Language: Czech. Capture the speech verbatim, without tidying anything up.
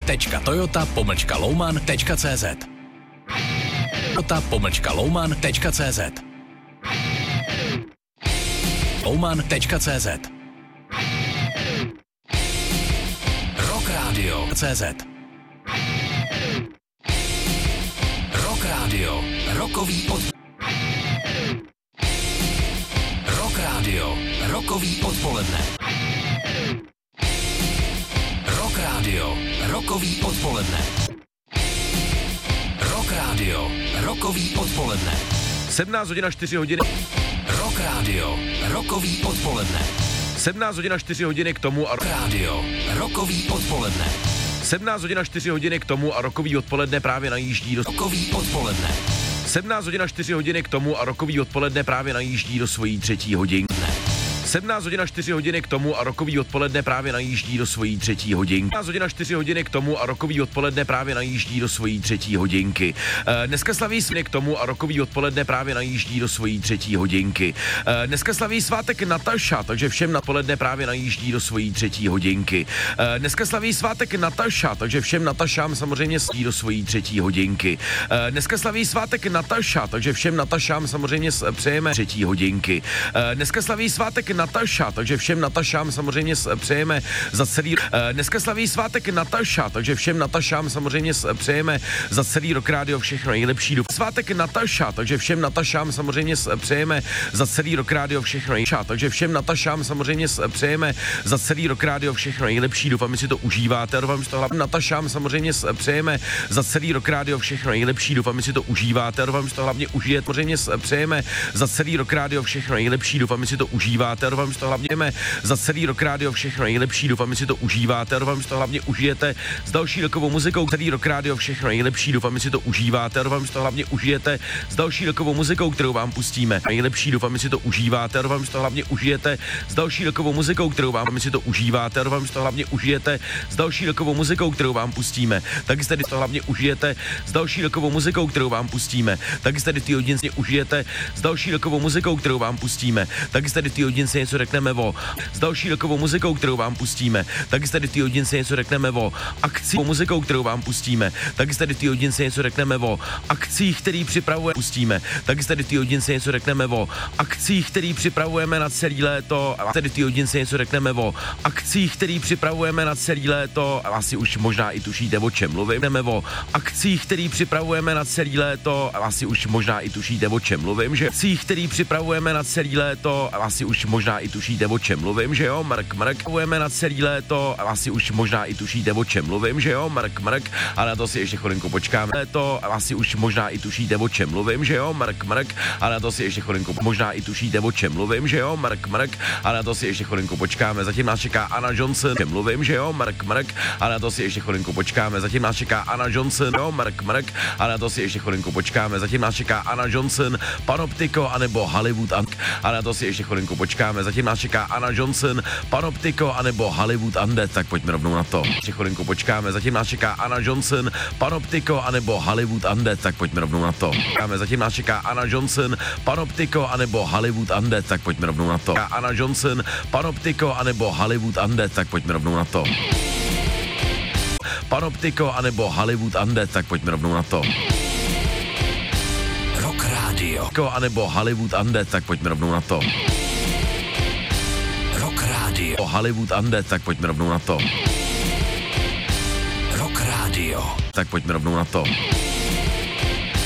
tečka toyota pomlčka louman tečka cz Toyota pomlčka louman tečka cz louman tečka cz Rock Radio cz Rock Radio, rokový od... Rock Radio, rokový odpoledne. Rock Radio, rokový odpoledne. Rock Radio, rokový odpoledne. sedmnáct hodin a čtyři hodiny. Rock Radio, rokový odpoledne. sedmnáct hodin a čtyři hodiny k tomu a... Rock Radio, rokový odpoledne. sedmnáct hodin a čtyři hodiny k tomu a rokový odpoledne právě najíždí do... Rokový odpoledne. sedmnáct hodin a čtyři hodiny k tomu a rokový odpoledne právě najíždí do svojí třetí hodinky. sedmnáct hodin a čtyři hodiny k tomu a rokový odpoledne právě najíždí do svojí třetí hodinky. sedmnáct hodin a čtyři hodiny k tomu a rokový odpoledne právě najíždí do svojí třetí hodinky. E, dneska slaví svátek k tomu a rokový odpoledne právě najíždí do svojí třetí hodinky. E, dneska slaví svátek Nataša, takže všem na poledne právě najíždí do svojí třetí hodinky. E, dneska slaví svátek Nataša, takže všem Natašám samozřejmě slaví do svojí třetí hodinky. E, dneska slaví svátek Nataša, takže všem Natašám samozřejmě přejeme třetí hodinky. E, dneska slaví svátek Nataša, takže všem Natašám samozřejmě přejeme za celý... Uh, dneska slaví svátek Nataša, takže všem Natašám samozřejmě přejeme za celý Rock Radio všechno nejlepší. Svátek Nataša, takže všem Natašám samozřejmě přejeme za celý Rock Radio všechno nejlepší. Takže všem Natašám samozřejmě přejeme za celý Rock Radio všechno nejlepší. Doufám, že si to užíváte. Doufám, že to hlavně Natašám samozřejmě přejeme za celý Rock Radio všechno nejlepší. Doufám, že si to užíváte. Doufám, že to hlavně užijete. Samozřejmě přejeme za celý Rock Radio všechno nejlepší. Doufám, že si to užíváte. Doufám, že to hlavně za celý Rock Radio všechno nejlepší. Doufám, že si to užíváte. Doufám, že to hlavně užijete s další rokovou muzikou. Celý Rock Radio všechno nejlepší. Doufám, že si to užíváte. Doufám, že to hlavně užijete s další rokovou muzikou, kterou vám pustíme. Nejlepší. Doufám, že si to užíváte. Doufám, že to hlavně užijete s další rokovou muzikou, kterou vám si to užíváte. Doufám, že to hlavně užijete s další rokovou muzikou, kterou vám pustíme. Tak jste to hlavně užijete s další rokovou muzikou, kterou vám pustíme. Tak jste ty hodince užijete s další rokovou muzikou, kterou vám pustíme. Tak jste ty hodince něco řekneme o s další rokovou muzikou, kterou vám pustíme. Tak tady v té hodince něco řekneme o akci muzikou, kterou vám pustíme. Tak tady v té hodince něco řekneme o akcích, který připravujeme pustíme. Tak tady v té hodince něco řekneme o akcích, který připravujeme na celý léto. A tady v té hodince něco řekneme o akcích, který připravujeme na celý léto. A asi už možná i tušíte, o čem mluvím. Jdeme o akcích, který připravujeme na celý léto. A asi už možná i tušíte, o čem mluvím, že akcích, který připravujeme na celý léto. A asi už možná i tušíte, o čem mluvím, že jo, mrk, mrk, pojeme na celý léto, asi už možná i tušíte, o čem mluvím, že jo, mrk, mrk, ale na to si ještě chvilinku počkáme. Léto, asi už možná i tušíte, o čem mluvím, že jo, mrk, mrk, ale na to si ještě chvilinku, možná i tušíte, o čem mluvím, že jo, mrk, mrk, ale na to si ještě chvilinku počkáme. Zatím nás čeká Anna Johnson, čem mluvím, že jo, mrk, mrk, ale na to si ještě chvilinku počkáme. Zatím nás čeká Anna Johnson, jo, mrk, mrk, ale na to si ještě chvilinku počkáme. Zatím nás čeká Anna Johnson, Panoptiko, anebo Hollywood, ale na to si ještě chvilinku počkáme. Zatím nás čeká Anna Johnson, Panoptiko, anebo Hollywood Undead, tak pojďme rovnou na to. Ještě chvilinku počkáme, zatím nás čeká Anna Johnson, Panoptiko, anebo Hollywood Undead, tak pojďme rovnou na to. Zatím nás čeká Anna Johnson, Panoptiko, anebo Hollywood Undead, tak pojďme rovnou na to. Anna Johnson, Panoptiko, anebo Hollywood Undead, tak pojďme rovnou na to. Panoptiko, anebo Hollywood Undead, tak pojďme rovnou na to. Rock Radio. Anebo Hollywood Undead, tak pojďme rovnou na to. Rock Radio. O Hollywood Undead, tak pojďme rovnou na to. Rock Radio. Tak pojďme rovnou na to.